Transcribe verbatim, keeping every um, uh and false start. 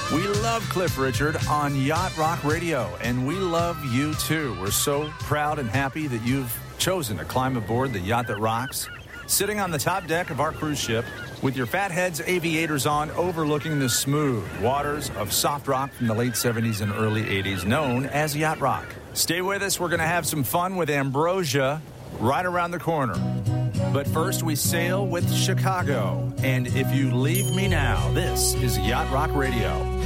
We love Cliff Richard on Yacht Rock Radio, and we love you too. We're so proud and happy that you've chosen to climb aboard the yacht that rocks, sitting on the top deck of our cruise ship with your Fatheads aviators on, overlooking the smooth waters of soft rock from the late seventies and early eighties, known as Yacht Rock. Stay with us. We're going to have some fun with Ambrosia right around the corner. But first, we sail with Chicago. And if you leave me now, this is Yacht Rock Radio.